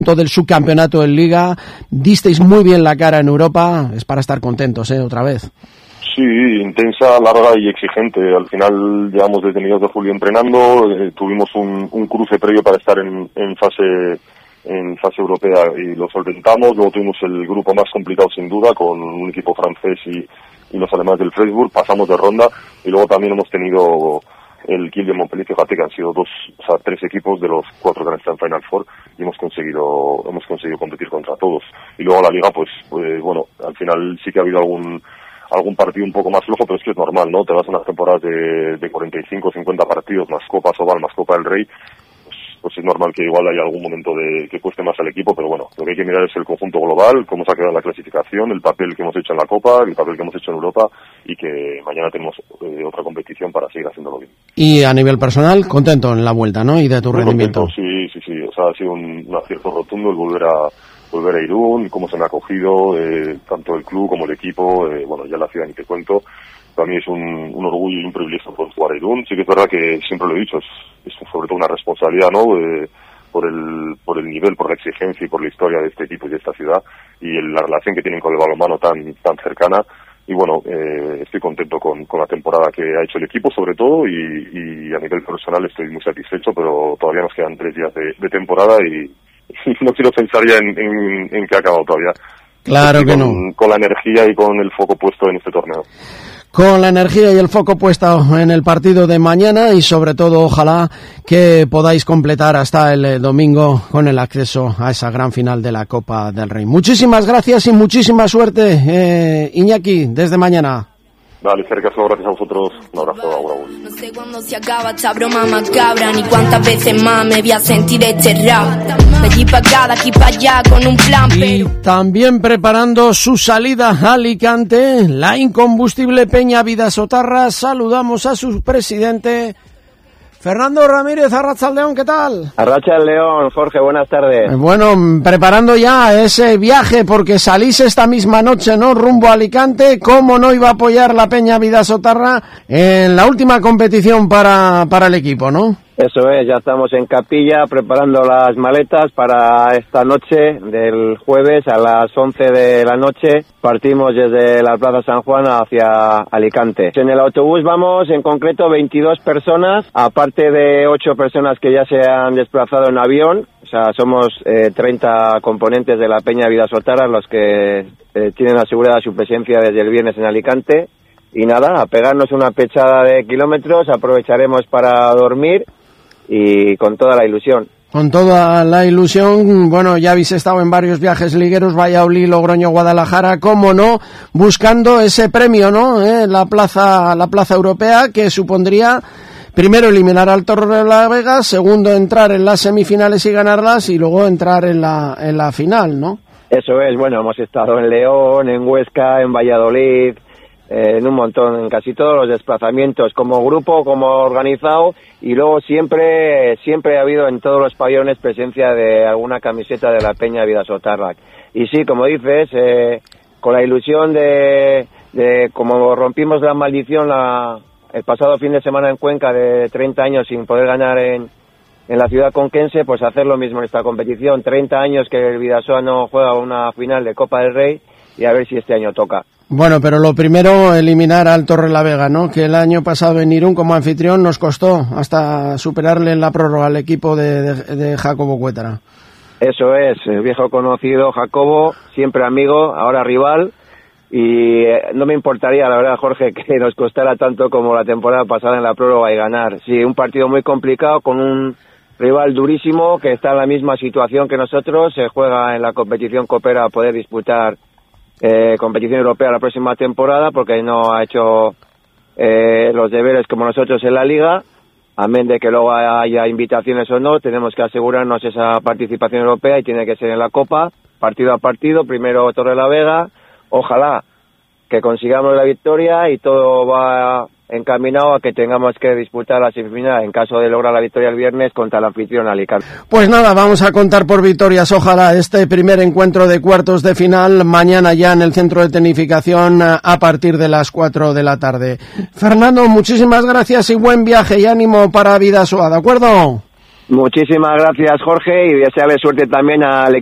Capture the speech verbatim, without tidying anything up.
del subcampeonato en Liga, disteis muy bien la cara en Europa, es para estar contentos, ¿eh? Otra vez. Sí, intensa, larga y exigente. Al final llevamos desde mediados de julio entrenando, eh, tuvimos un, un cruce previo para estar en, en fase en fase europea y lo solventamos. Luego tuvimos el grupo más complicado sin duda con un equipo francés y, y los alemanes del Freiburg, pasamos de ronda y luego también hemos tenido el Kiel de Montpellier, fíjate que han sido dos, o sea, tres equipos de los cuatro que han estado en Final Four y hemos conseguido, hemos conseguido competir contra todos. Y luego la liga, pues, pues bueno, al final sí que ha habido algún, algún partido un poco más flojo, pero es que es normal, ¿no? Te vas a unas temporadas de, de cuarenta y cinco, cincuenta partidos, más Copa Sobal, más Copa del Rey, pues, pues es normal que igual haya algún momento de que cueste más al equipo, pero bueno, lo que hay que mirar es el conjunto global, cómo se ha quedado la clasificación, el papel que hemos hecho en la Copa, el papel que hemos hecho en Europa, y que mañana tenemos eh, otra competición para seguir haciéndolo bien. Y a nivel personal, contento en la vuelta, ¿no? Y de tu Muy rendimiento. Contento, sí, sí, sí. O sea, ha sido un, un acierto rotundo el volver a volver a Irún, cómo se me ha acogido, eh, tanto el club como el equipo, eh, bueno, ya la ciudad ni te cuento. Para mí es un, un orgullo y un privilegio poder jugar a Irún. Sí que es verdad que siempre lo he dicho, es, es sobre todo una responsabilidad, ¿no? Eh, por el por el nivel, por la exigencia y por la historia de este equipo y de esta ciudad y el, la relación que tienen con el balonmano tan tan cercana. Y bueno, eh, estoy contento con, con la temporada que ha hecho el equipo sobre todo y, y a nivel personal estoy muy satisfecho, pero todavía nos quedan tres días de, de temporada y, y no quiero pensar ya en, en, en que ha acabado todavía. Claro estoy que con, no. Con la energía y con el foco puesto en este torneo. Con la energía y el foco puesto en el partido de mañana y sobre todo ojalá que podáis completar hasta el domingo con el acceso a esa gran final de la Copa del Rey. Muchísimas gracias y muchísima suerte, eh, Iñaki, desde mañana. Vale, cerca, gracias a vosotros. Un abrazo, Aura. No sé cuándo se acaba esta broma macabra, ni cuántas veces más me voy a sentir este rap. De allí para acá, de aquí para allá, con un plan, y pero... también preparando su salida a Alicante, la incombustible Peña Bidasotarra. Saludamos a su presidente, Fernando Ramírez. Arratsaldeon, ¿qué tal? Arratsaldeon, Jorge, buenas tardes. Bueno, preparando ya ese viaje, porque salís esta misma noche, ¿no?, rumbo a Alicante. ¿Cómo no iba a apoyar la Peña Bidasotarra en la última competición para, para el equipo, no? Eso es, ya estamos en Capilla preparando las maletas para esta noche del jueves a las once de la noche. Partimos desde la Plaza San Juan hacia Alicante. En el autobús vamos en concreto veintidós personas, aparte de ocho personas que ya se han desplazado en avión. O sea, somos eh, treinta componentes de la Peña Bidasotarra los que eh, tienen asegurada su presencia desde el viernes en Alicante. Y nada, a pegarnos una pechada de kilómetros, aprovecharemos para dormir y con toda la ilusión. Con toda la ilusión, bueno, ya habéis estado en varios viajes ligueros, Valladolid, Logroño, Guadalajara, cómo no, buscando ese premio, ¿no?, eh, la plaza, la plaza europea, que supondría primero eliminar al Torrelavega, segundo entrar en las semifinales y ganarlas, y luego entrar en la, en la final, ¿no? Eso es, bueno, hemos estado en León, en Huesca, en Valladolid, eh, en un montón, en casi todos los desplazamientos, como grupo, como organizado, y luego siempre siempre ha habido en todos los pabellones presencia de alguna camiseta de la Peña Bidasotarra. Y sí, como dices, eh, con la ilusión de, de como rompimos la maldición la, el pasado fin de semana en Cuenca de treinta años sin poder ganar en, en la ciudad conquense, pues hacer lo mismo en esta competición. treinta años que el Bidasoa no juega una final de Copa del Rey y a ver si este año toca. Bueno, pero lo primero, eliminar al Torrelavega, ¿no?, que el año pasado en Irún como anfitrión nos costó hasta superarle en la prórroga al equipo de, de, de Jacobo Cuétara. Eso es, el viejo conocido Jacobo, siempre amigo, ahora rival, y eh, no me importaría, la verdad, Jorge, que nos costara tanto como la temporada pasada en la prórroga y ganar. Sí, un partido muy complicado con un rival durísimo que está en la misma situación que nosotros, se juega en la competición Coopera a poder disputar Eh, competición europea la próxima temporada porque no ha hecho eh, los deberes como nosotros en la liga, amén de que luego haya invitaciones o no, tenemos que asegurarnos esa participación europea y tiene que ser en la Copa, partido a partido, primero Torrelavega, ojalá que consigamos la victoria y todo va encaminado a que tengamos que disputar la semifinal en caso de lograr la victoria el viernes contra la anfitrión Alicante. Pues nada, vamos a contar por victorias, ojalá, este primer encuentro de cuartos de final mañana ya en el centro de tecnificación a partir de las cuatro de la tarde. Fernando, muchísimas gracias y buen viaje y ánimo para Bidasoa, ¿de acuerdo? Muchísimas gracias, Jorge, y desearle suerte también al